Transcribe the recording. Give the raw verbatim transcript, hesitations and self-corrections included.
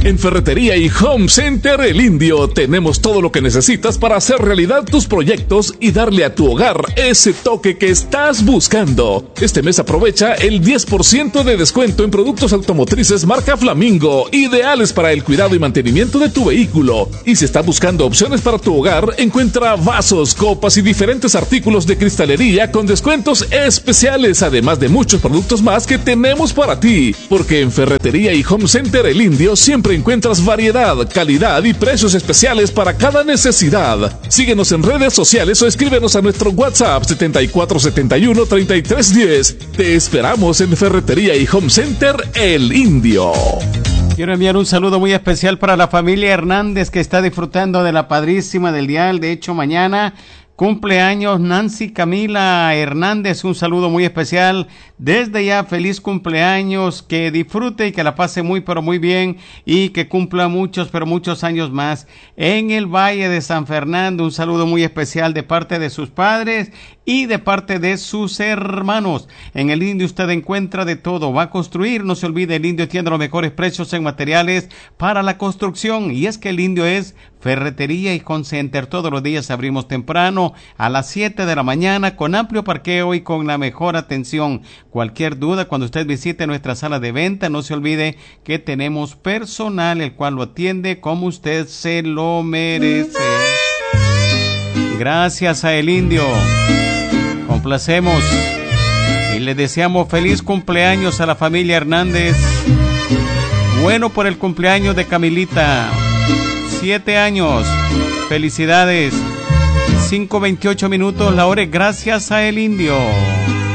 En Ferretería y Home Center El Indio tenemos todo lo que necesitas para hacer realidad tus proyectos y darle a tu hogar ese toque que estás buscando. Este mes aprovecha el diez por ciento de descuento en productos automotrices marca Flamingo, ideales para el cuidado y mantenimiento de tu vehículo. Y si estás buscando opciones para tu hogar, encuentra vasos, copas y diferentes artículos de cristalería con descuentos especiales, además de muchos productos más que tenemos para ti. Porque en Ferretería y Home Center El Indio siempre encuentras variedad, calidad y precios especiales para cada necesidad. Síguenos en redes sociales o escríbenos a nuestro WhatsApp setenta y cuatro setenta y uno treinta y tres diez. Te esperamos en Ferretería y Home Center El Indio. Quiero enviar un saludo muy especial para la familia Hernández que está disfrutando de la padrísima del dial. De hecho, mañana cumpleaños Nancy Camila Hernández, un saludo muy especial. Desde ya, feliz cumpleaños, que disfrute y que la pase muy pero muy bien y que cumpla muchos pero muchos años más en el Valle de San Fernando. Un saludo muy especial de parte de sus padres y de parte de sus hermanos. En El Indio usted encuentra de todo. Va a construir, no se olvide, El Indio tiene los mejores precios en materiales para la construcción. Y es que El Indio es Ferretería y Home Center. Todos los días abrimos temprano a las siete de la mañana con amplio parqueo y con la mejor atención. Cualquier duda cuando usted visite nuestra sala de venta, no se olvide que tenemos personal el cual lo atiende como usted se lo merece. Gracias a El Indio. Complacemos y le deseamos feliz cumpleaños a la familia Hernández. Bueno por el cumpleaños de Camilita. Siete años. Felicidades. cinco veintiocho minutos la hora. Gracias a El Indio.